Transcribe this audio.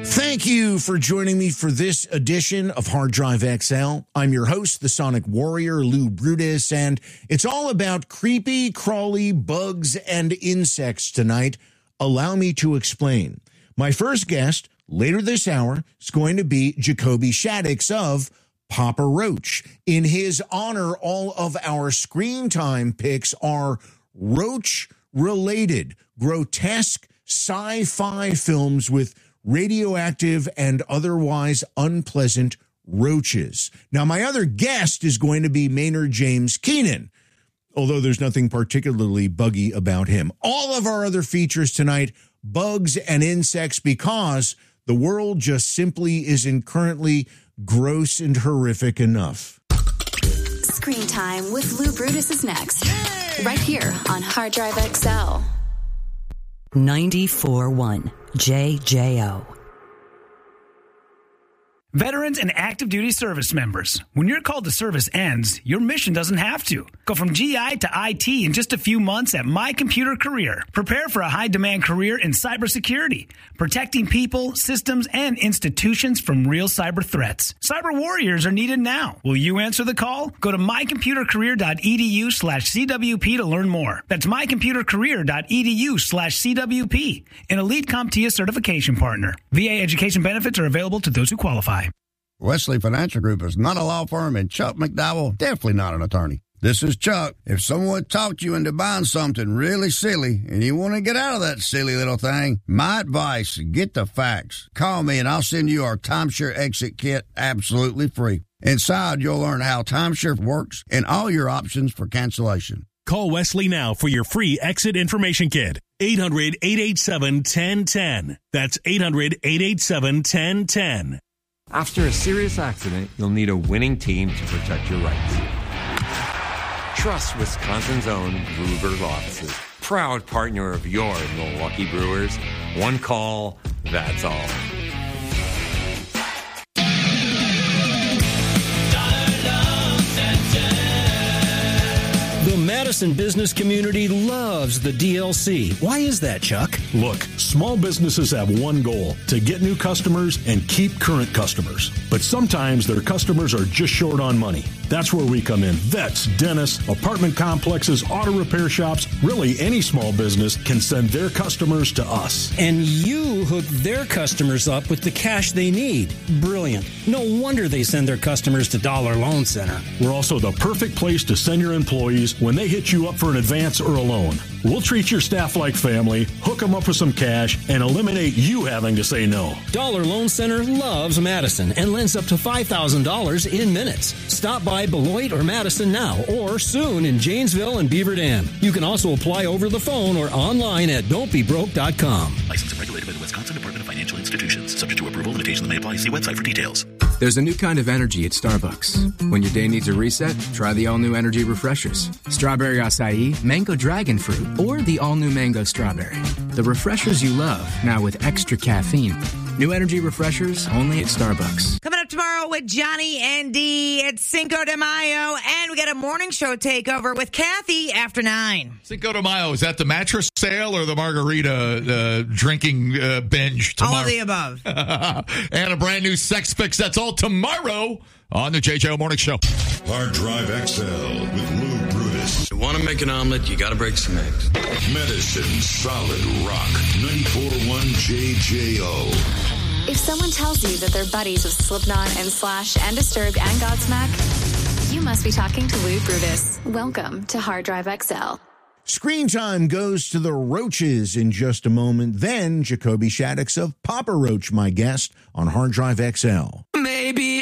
Thank you for joining me for this edition of Hard Drive XL. I'm your host, the Sonic Warrior, Lou Brutus, and it's all about creepy, crawly bugs and insects tonight. Allow me to explain. My first guest later this hour is going to be Jacoby Shaddix of Papa Roach. In his honor, all of our screen time picks are roach-related, grotesque sci-fi films with radioactive and otherwise unpleasant roaches. Now, my other guest is going to be Maynard James Keenan, although there's nothing particularly buggy about him. All of our other features tonight, bugs and insects, because the world just simply isn't currently gross and horrific enough. Screen Time with Lou Brutus is next. Yay! Right here on Hard Drive XL. 94.1 JJO. Veterans and active duty service members, when your call to service ends, your mission doesn't have to. Go from GI to IT in just a few months at My Computer Career. Prepare for a high-demand career in cybersecurity, protecting people, systems, and institutions from real cyber threats. Cyber warriors are needed now. Will you answer the call? Go to mycomputercareer.edu/CWP to learn more. That's mycomputercareer.edu/CWP, an elite CompTIA certification partner. VA education benefits are available to those who qualify. Wesley Financial Group is not a law firm, and Chuck McDowell definitely not an attorney. This is Chuck. If someone talked you into buying something really silly and you want to get out of that silly little thing, my advice, get the facts. Call me and I'll send you our timeshare exit kit absolutely free. Inside, you'll learn how timeshare works and all your options for cancellation. Call Wesley now for your free exit information kit. 800-887-1010. That's 800-887-1010. After a serious accident, you'll need a winning team to protect your rights. Trust Wisconsin's own Ruger's offices. Proud partner of your Milwaukee Brewers. One call, that's all. The Madison business community loves the DLC. Why is that, Chuck? Look, small businesses have one goal: to get new customers and keep current customers. But sometimes their customers are just short on money. That's where we come in. Vets, dentists, apartment complexes, auto repair shops, really any small business can send their customers to us. And you hook their customers up with the cash they need. Brilliant. No wonder they send their customers to Dollar Loan Center. We're also the perfect place to send your employees when they hit you up for an advance or a loan. We'll treat your staff like family, hook them up with some cash, and eliminate you having to say no. Dollar Loan Center loves Madison and lends up to $5,000 in minutes. Stop by Beloit or Madison now, or soon in Janesville and Beaver Dam. You can also apply over the phone or online at don'tbebroke.com. Licensed and regulated by the Wisconsin Department of Financial Institutions. Subject to approval, limitations may apply. See website for details. There's a new kind of energy at Starbucks. When your day needs a reset, try the all-new energy refreshers. Strawberry acai, mango dragon fruit, or the all-new mango strawberry. The refreshers you love, now with extra caffeine. New energy refreshers only at Starbucks. Coming up tomorrow with Johnny and Dee, it's Cinco de Mayo, and we got a morning show takeover with Kathy after 9. Cinco de Mayo, is that the mattress sale or the margarita drinking binge tomorrow? All of the above. And a brand new sex fix. That's all tomorrow on the JJO Morning Show. Hard Drive XL with Lou Brutus. You want to make an omelet, you got to break some eggs. Medicine Solid Rock 94.1 JJO. If someone tells you that they're buddies with Slipknot and Slash and Disturbed and Godsmack, you must be talking to Lou Brutus. Welcome to Hard Drive XL. Screen time goes to the roaches in just a moment. Then Jacoby Shaddix of Papa Roach, my guest on Hard Drive XL. Maybe